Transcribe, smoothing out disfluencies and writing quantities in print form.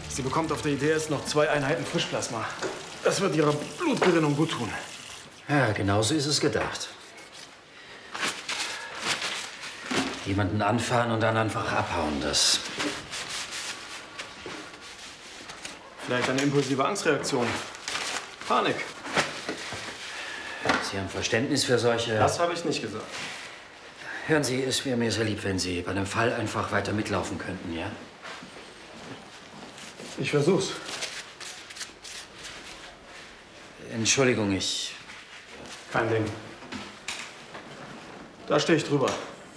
Sie bekommt auf der IDS noch 2 Einheiten Frischplasma. Das wird ihrer Blutgerinnung gut tun. Ja, genauso ist es gedacht. Jemanden anfahren und dann einfach abhauen, das... Vielleicht eine impulsive Angstreaktion. Panik. Sie haben Verständnis für solche... Das habe ich nicht gesagt. Hören Sie, es wäre mir sehr lieb, wenn Sie bei dem Fall einfach weiter mitlaufen könnten, ja? Ich versuch's. Entschuldigung, ich... Kein Ding. Da stehe ich drüber.